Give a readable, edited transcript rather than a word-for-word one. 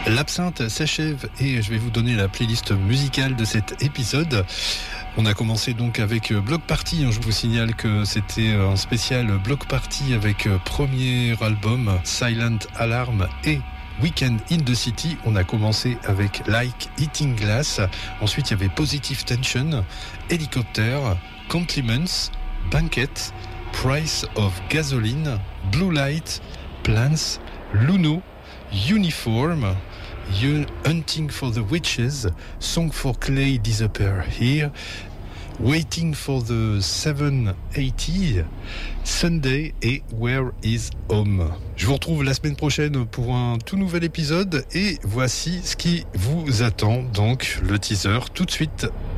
L'absinthe s'achève et je vais vous donner la playlist musicale de cet épisode. On a commencé donc avec Bloc Party. Je vous signale que c'était un spécial Bloc Party avec premier album Silent Alarm et Weekend in the City. On a commencé avec Like Eating Glass. Ensuite, il y avait Positive Tension, Helicopter, Compliments, Banquet, Price of Gasoline, Blue Light, Plants, Luno, Uniform, Hunting for the Witches, Song for Clay Disappear Here, Waiting for the 780, Sunday et Where is Home. Je vous retrouve la semaine prochaine pour un tout nouvel épisode et voici ce qui vous attend, donc le teaser tout de suite.